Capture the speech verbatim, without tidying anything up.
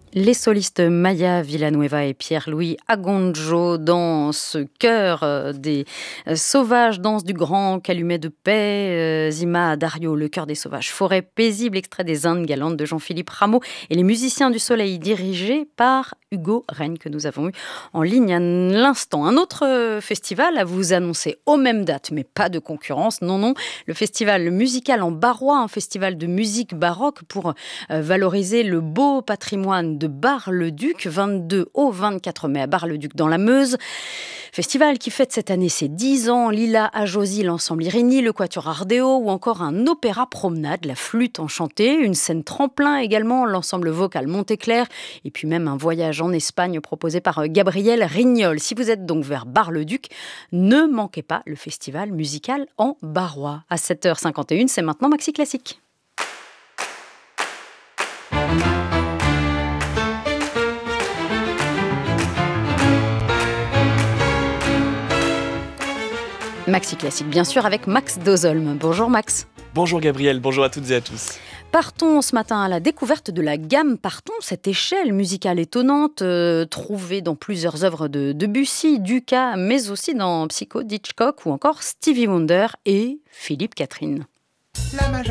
Les solistes Maya Villanueva et Pierre-Louis Agonjo dans ce chœur euh, des euh, sauvages, danse du grand calumet de paix, euh, Zima Dario, le chœur des sauvages, forêt paisible, extrait des Indes galantes de Jean-Philippe Rameau et les musiciens du soleil dirigés par Hugo Rennes que nous avons eu en ligne à l'instant. Un autre euh, festival à vous annoncer aux mêmes dates, mais pas de concurrence, non, non, le festival musical en Barrois, un festival de musique baroque pour euh, valoriser le beau patrimoine de Bar-le-Duc, vingt-deux au vingt-quatre mai à Bar-le-Duc dans la Meuse. Festival qui fête cette année ses dix ans, Lila Ajosi, l'ensemble Irini, le Quatuor Ardeo ou encore un opéra promenade, la flûte enchantée, une scène tremplin également, l'ensemble vocal Montéclair et puis même un voyage en Espagne proposé par Gabriel Rignol. Si vous êtes donc vers Bar-le-Duc, ne manquez pas le festival musical en Barrois. À sept heures cinquante et une, c'est maintenant Maxi Classique. Maxi Classique, bien sûr, avec Max Dozolm. Bonjour Max. Bonjour Gabriel, bonjour à toutes et à tous. Partons ce matin à la découverte de la gamme Partons, cette échelle musicale étonnante euh, trouvée dans plusieurs œuvres de Debussy, Dukas, mais aussi dans Psycho d'Hitchcock ou encore Stevie Wonder et Philippe Catherine.